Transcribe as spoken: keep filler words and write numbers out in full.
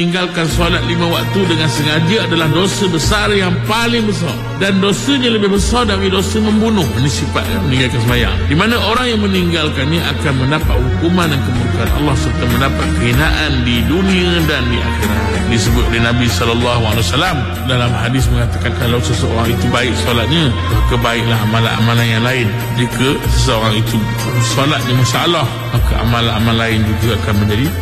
meninggalkan solat lima waktu dengan sengaja adalah dosa besar yang paling besar, dan dosanya lebih besar dari dosa membunuh. Ini sifat meninggalkan sembahyang, di mana orang yang meninggalkannya akan mendapat hukuman dan kemurkaan Allah serta mendapat kehinaan di dunia dan di akhirat. Disebut oleh Nabi sallallahu alaihi wasallam dalam hadis mengatakan, kalau seseorang itu baik solatnya, maka baiklah amalan-amalan yang lain. Jika seseorang itu solatnya masalah, maka amalan-amalan lain juga akan menjadi